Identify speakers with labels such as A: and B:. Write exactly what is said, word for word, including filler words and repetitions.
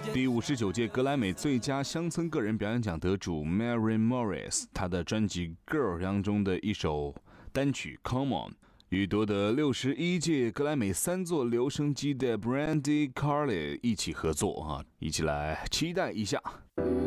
A: 第五十九届格莱美最佳乡村个人表演奖得主 Mary Morris， 她的专辑《Girl》当中的一首单曲《Come On》，与夺得六十一届格莱美三座留声机的 Brandi Carlile 一起合作啊，一起来期待一下。